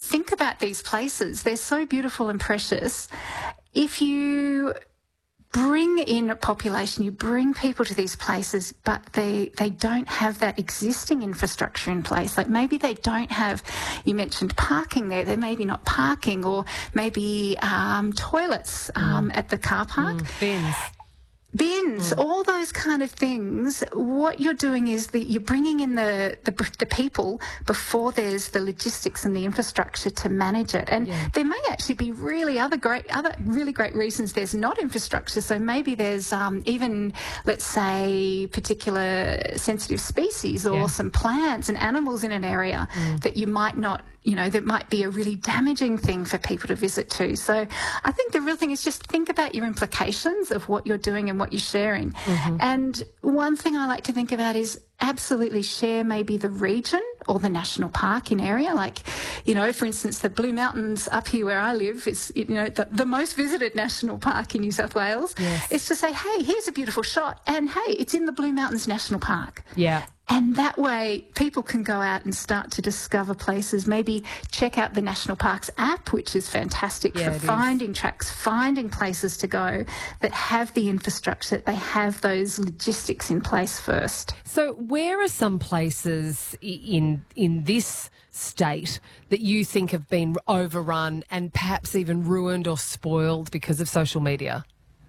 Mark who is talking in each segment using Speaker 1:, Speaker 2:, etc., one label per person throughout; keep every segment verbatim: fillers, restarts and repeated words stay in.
Speaker 1: think about these places, they're so beautiful and precious. If you bring in a population, you bring people to these places, but they they don't have that existing infrastructure in place. Like maybe they don't have, you mentioned parking there, they're maybe not parking, or maybe um, toilets um, mm. at the car park.
Speaker 2: Mm, bins.
Speaker 1: Bins, mm. all those kind of things. What you're doing is that you're bringing in the, the the people before there's the logistics and the infrastructure to manage it. And yeah. there may actually be really other great, other really great reasons there's not infrastructure. So maybe there's um, even, let's say, particular sensitive species or yeah. some plants and animals in an area mm. that you might not, you know, that might be a really damaging thing for people to visit to. So I think the real thing is just think about your implications of what you're doing and what you're sharing. Mm-hmm. And one thing I like to think about is absolutely share maybe the region or the national park in area. Like, you know, for instance, the Blue Mountains up here where I live, it's, you know, the, the most visited national park in New South Wales.
Speaker 2: Yes.
Speaker 1: Is to say, hey, here's a beautiful shot, and hey, it's in the Blue Mountains National Park.
Speaker 2: Yeah.
Speaker 1: And that way people can go out and start to discover places, maybe check out the National Parks app, which is fantastic
Speaker 2: yeah,
Speaker 1: for finding tracks, finding places to go that have the infrastructure, that they have those logistics in place first.
Speaker 2: So where are some places in in this state that you think have been overrun and perhaps even ruined or spoiled because of social media?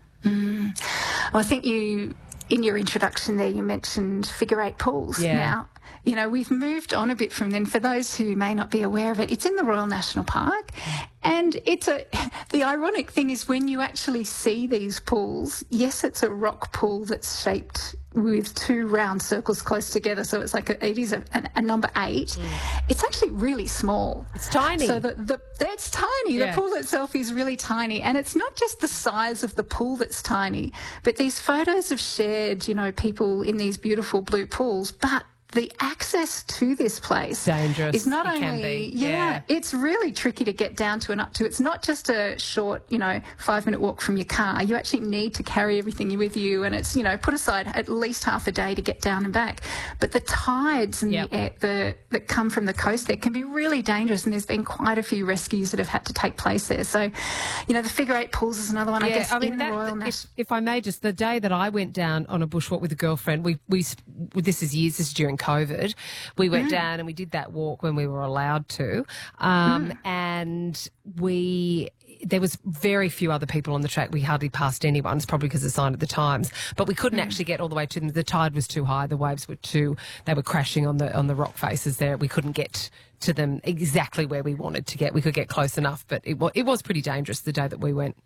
Speaker 1: Mm. Well, I think you... in your introduction there, you mentioned figure eight pools.
Speaker 2: Yeah.
Speaker 1: Now, you know, we've moved on a bit from then. For those who may not be aware of it, it's in the Royal National Park. And it's a, the ironic thing is when you actually see these pools, yes, it's a rock pool that's shaped with two round circles close together. So it's like, a, it is a, a, a number eight. Mm. It's actually really small.
Speaker 2: It's tiny.
Speaker 1: So the, the, it's tiny. Yeah. The pool itself is really tiny. And it's not just the size of the pool that's tiny, but these photos have shared, you know, people in these beautiful blue pools, but the access to this place
Speaker 2: dangerous
Speaker 1: is not
Speaker 2: it
Speaker 1: only,
Speaker 2: can be.
Speaker 1: Yeah,
Speaker 2: yeah,
Speaker 1: it's really tricky to get down to and up to. It's not just a short, you know, five minute walk from your car. You actually need to carry everything with you, and it's, you know, put aside at least half a day to get down and back. But the tides and
Speaker 2: yep.
Speaker 1: the air the, that come from the coast there can be really dangerous, and there's been quite a few rescues that have had to take place there. So, you know, the figure eight pools is another one,
Speaker 2: yeah,
Speaker 1: I guess,
Speaker 2: I mean,
Speaker 1: in
Speaker 2: that,
Speaker 1: the Royal
Speaker 2: if,
Speaker 1: National...
Speaker 2: if I may, just the day that I went down on a bushwalk with a girlfriend, we, we this is years, this is during COVID, we went mm. down and we did that walk when we were allowed to, um, mm. and we... there was very few other people on the track. We hardly passed anyone. It's probably because of the sign at the Times. But we couldn't mm. actually get all the way to them. The tide was too high. The waves were too... they were crashing on the on the rock faces there. We couldn't get to them exactly where we wanted to get. We could get close enough, but it was, it was pretty dangerous the day that we went.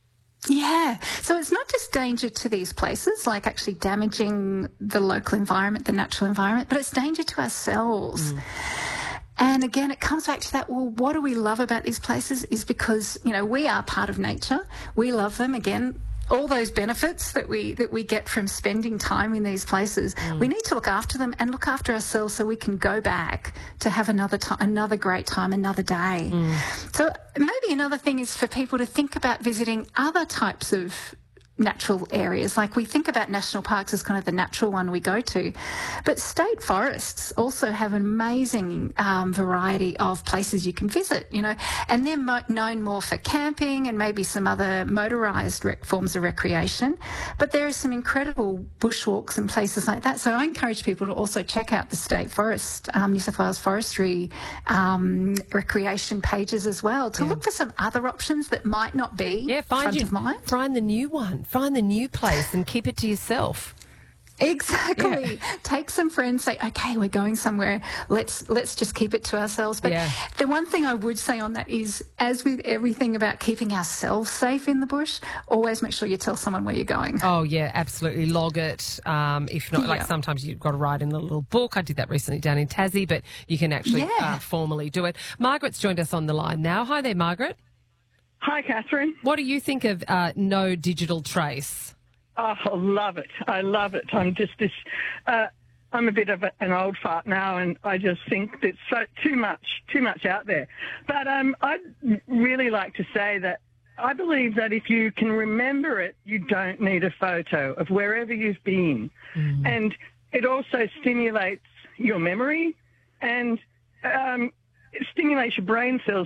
Speaker 1: Yeah. So it's not just danger to these places, like actually damaging the local environment, the natural environment, but it's danger to ourselves. Mm. And again, it comes back to that, well, what do we love about these places is because, you know, we are part of nature. We love them. Again, all those benefits that we that we get from spending time in these places, mm. we need to look after them and look after ourselves so we can go back to have another time, another great time, another day. Mm. So maybe another thing is for people to think about visiting other types of natural areas. Like we think about national parks as kind of the natural one we go to, but state forests also have an amazing um, variety of places you can visit, you know, and they're mo- known more for camping and maybe some other motorised rec- forms of recreation, but there are some incredible bushwalks and places like that. So I encourage people to also check out the state forest, um, New South Wales Forestry um, recreation pages as well, to yeah. look for some other options that might not be
Speaker 2: yeah, find
Speaker 1: front
Speaker 2: you,
Speaker 1: of mind.
Speaker 2: Find the new one. Find the new place and keep it to yourself.
Speaker 1: Exactly.
Speaker 2: Yeah.
Speaker 1: Take some friends, say, okay, we're going somewhere. Let's let's just keep it to ourselves. But
Speaker 2: yeah.
Speaker 1: the one thing I would say on that is, as with everything about keeping ourselves safe in the bush, always make sure you tell someone where you're going.
Speaker 2: Oh, yeah, absolutely. Log it. Um, if not,
Speaker 1: yeah.
Speaker 2: like sometimes you've got to write in a little book. I did that recently down in Tassie, but you can actually
Speaker 1: yeah.
Speaker 2: uh, formally do it. Margaret's joined us on the line now. Hi there, Margaret.
Speaker 3: Hi, Catherine.
Speaker 2: What do you think of uh, no digital trace?
Speaker 3: Oh, I love it. I love it. I'm just this, uh, I'm a bit of a, an old fart now, and I just think there's so too much, too much out there. But um, I'd really like to say that I believe that if you can remember it, you don't need a photo of wherever you've been. Mm. And it also stimulates your memory, and um, it stimulates your brain cells